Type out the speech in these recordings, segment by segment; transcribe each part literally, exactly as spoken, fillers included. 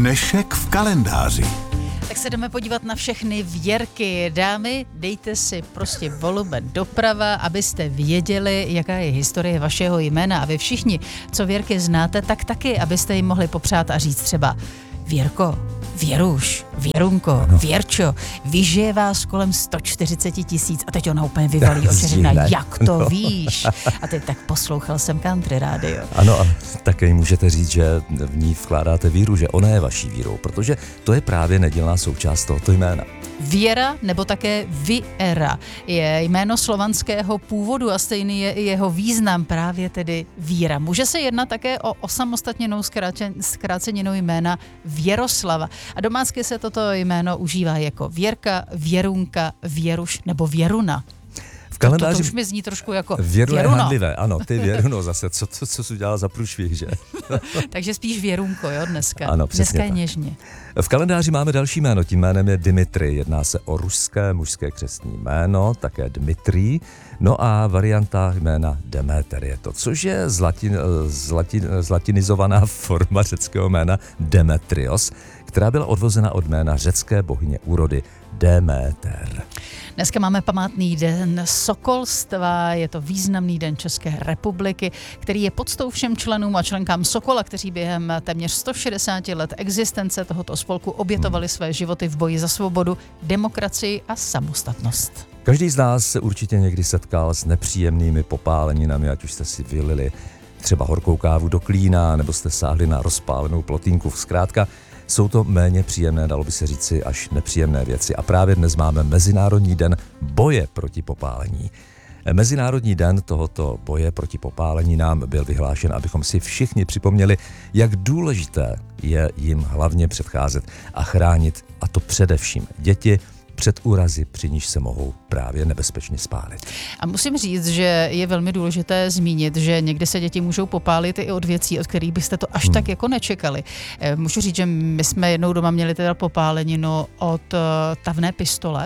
Dnešek v kalendáři. Tak se jdeme podívat na všechny věrky. Dámy, dejte si prostě volube doprava, abyste věděli, jaká je historie vašeho jména. A vy všichni, co věrky znáte, tak taky, abyste jim mohli popřát a říct třeba Věrko, Věruš, Věrunko, ano. Věrčo, víš, že je vás kolem sto čtyřicet tisíc a teď ona úplně vyvalí oči, řekne, jak to no. víš? A teď tak poslouchal jsem country rádio. Ano, a také jí můžete říct, že v ní vkládáte víru, že ona je vaší vírou, protože to je právě nedílná součást tohoto jména. Věra nebo také Viera je jméno slovanského původu a stejný je i jeho význam, právě tedy víra. Může se jednat také o osamostatněnou zkráceninu jména Věroslava. A domácky se toto jméno užívá jako Věrka, Věrunka, Věruš nebo Věruna. V kalendáři... To, to už mi zní trošku jako Věru Věruno. je handlivé, ano, ty Věruno zase, co, co, co jsi udělala za průšvih, že? Takže spíš Věrunko, jo, dneska. Ano, přesně dneska je tak. něžně. V kalendáři máme další jméno, tím jménem je Dimitri, jedná se o ruské mužské křestní jméno, také Dmitrij, no a varianta jména Demeter je to, což je zlatin, zlatin, zlatinizovaná forma řeckého jména Demetrios, která byla odvozena od jména řecké bohyně úrody Demeter. Dneska máme památný den sokolstva, je to významný den České republiky, který je poctou všem členům a členkám Sokola, kteří během téměř sto šedesát let existence tohoto spolku obětovali své životy v boji za svobodu, demokracii a samostatnost. Každý z nás se určitě někdy setkal s nepříjemnými popáleninami, ať už jste si vylili třeba horkou kávu do klína, nebo jste sáhli na rozpálenou plotínku. Zkrátka, jsou to méně příjemné, dalo by se říci, až nepříjemné věci. A právě dnes máme Mezinárodní den boje proti popálení. Mezinárodní den tohoto boje proti popálení nám byl vyhlášen, abychom si všichni připomněli, jak důležité je jim hlavně předcházet a chránit, a to především děti, před úrazy, při níž se mohou právě nebezpečně spálit. A musím říct, že je velmi důležité zmínit, že někdy se děti můžou popálit i od věcí, od kterých byste to až hmm. tak jako nečekali. Můžu říct, že my jsme jednou doma měli teda popáleninu od uh, tavné pistole,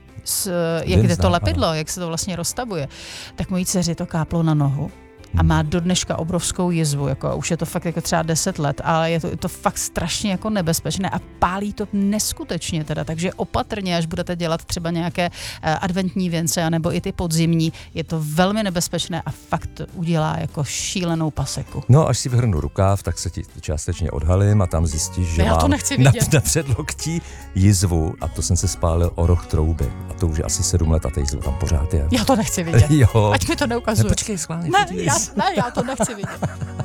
s, jak jde to lepidlo, ano. jak se to vlastně roztavuje. Tak mojí dceři to káplo na nohu. A má do dneška obrovskou jizvu, jako už je to fakt jako třeba deset let, ale je to, je to fakt strašně jako nebezpečné a pálí to neskutečně teda, takže opatrně, až budete dělat třeba nějaké uh, adventní věnce, anebo i ty podzimní, je to velmi nebezpečné a fakt udělá jako šílenou paseku. No, až si vyhrnu rukáv, tak se ti částečně odhalím a tam zjistíš, že Já to mám nechci na, vidět. na předloktí jizvu a to jsem se spálil o roh trouby a to už je asi sedm let a ta jizva tam pořád je. Já to nechci vidět, jo. ať mi to neukazuje. Ne, počkej, schválně. Ne, já, ne, já to nechci vidět.